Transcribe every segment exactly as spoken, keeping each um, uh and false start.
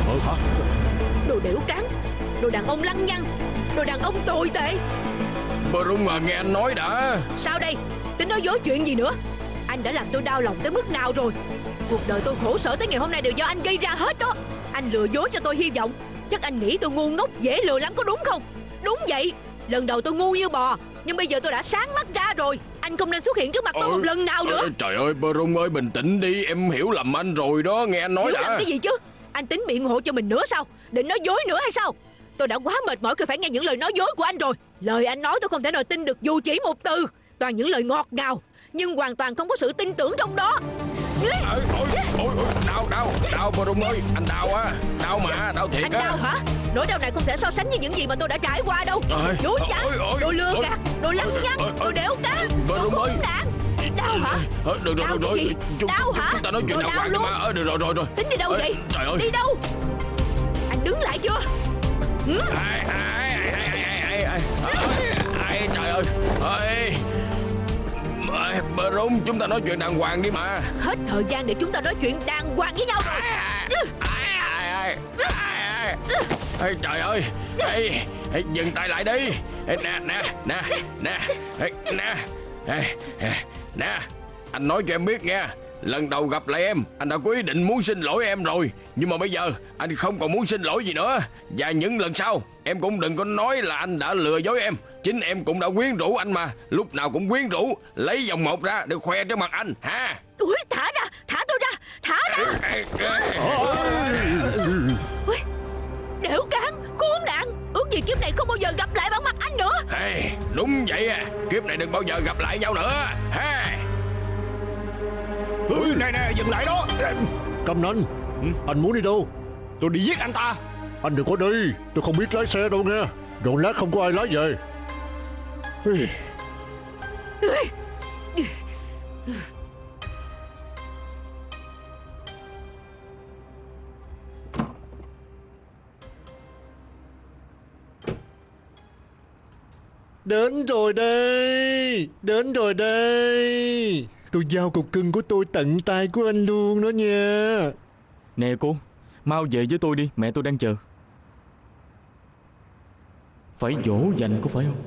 Ờ hả? Đồ đểu cán, đồ đàn ông lăng nhăng, đồ đàn ông tồi tệ. Brum mà nghe anh nói đã. Sao đây? Tính nói dối chuyện gì nữa? Anh đã làm tôi đau lòng tới mức nào rồi? Cuộc đời tôi khổ sở tới ngày hôm nay đều do anh gây ra hết đó. Anh lừa dối cho tôi hy vọng. Chắc anh nghĩ tôi ngu ngốc dễ lừa lắm có đúng không? Đúng vậy. Lần đầu tôi ngu như bò, nhưng bây giờ tôi đã sáng mắt ra rồi. Anh không nên xuất hiện trước mặt tôi một lần nào nữa. Ôi, trời ơi Brum ơi, bình tĩnh đi. Em hiểu lầm anh rồi đó. Nghe anh nói Hiểu đã. lầm cái gì chứ? Anh tính biện hộ cho mình nữa sao? Định nói dối nữa hay sao? Tôi đã quá mệt mỏi khi phải nghe những lời nói dối của anh rồi. Lời anh nói tôi không thể nào tin được dù chỉ một từ. Toàn những lời ngọt ngào, nhưng hoàn toàn không có sự tin tưởng trong đó. Ôi, ôi, ôi, ôi, đau, đau, đau Brum ơi. Anh đau á. Đau mà, đau thiệt Anh á. đau hả? Nỗi đau này không thể so sánh với những gì mà tôi đã trải qua đâu. Ôi, Dối trá, ôi, ôi, đồ lừa ôi, gạt, đồ lăng ôi, nhăng, ôi, đồ ôi, đẻo cá, Brum đồ ơi. khốn nạn. Đau hả? Ờ, được rồi, Đau được rồi. gì? Chúng, Đau hả? chúng ta nói chuyện Tôi đàng đau hoàng đi luôn. mà. Ờ, được rồi, rồi, rồi. Tính đi đâu Ê, vậy? trời ơi. Đi đâu? Anh đứng lại chưa? Ừ? Ai, ai, ai, ai, ai, ai, ai, ai, trời ơi. Ơi. Ê, Brum, chúng ta nói chuyện đàng hoàng đi mà. Hết thời gian để chúng ta nói chuyện đàng hoàng với nhau rồi. Ai, ai, ai, ai, ai. Ê, trời ơi. Ê, ê, dừng tay lại đi. Ê, nè, nè, nè, nè, ê, nè, ê, ê, nè. Anh nói cho em biết nha. Lần đầu gặp lại em, anh đã có ý định muốn xin lỗi em rồi. Nhưng mà bây giờ anh không còn muốn xin lỗi gì nữa. Và những lần sau em cũng đừng có nói là anh đã lừa dối em. Chính em cũng đã quyến rũ anh mà. Lúc nào cũng quyến rũ, lấy vòng một ra để khoe trước mặt anh ha. Ui, thả ra, thả tôi ra, thả ra. Ê, ê, ê. Ui, đểu cán, khốn nạn. Ước gì kiếp này không bao giờ gặp lại bằng mặt anh nữa. Ê, đúng vậy à. Kiếp này đừng bao giờ gặp lại nhau nữa ha. Ừ, nè nè, dừng lại đó. Cầm Nanh, anh muốn đi đâu? Tôi đi giết anh ta. Anh đừng có đi, tôi không biết lái xe đâu nghe. Rồi lát không có ai lái về. Ê, đến rồi đây, đến rồi đây. Tôi giao cục cưng của tôi tận tay của anh luôn đó nha. Nè cô, mau về với tôi đi, mẹ tôi đang chờ. Phải dỗ dành có phải không?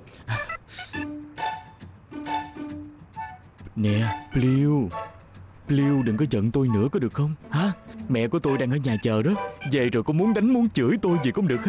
Nè, Pliu, Pliu đừng có giận tôi nữa có được không? Hả? Mẹ của tôi đang ở nhà chờ đó. Về rồi có muốn đánh muốn chửi tôi gì cũng được hết.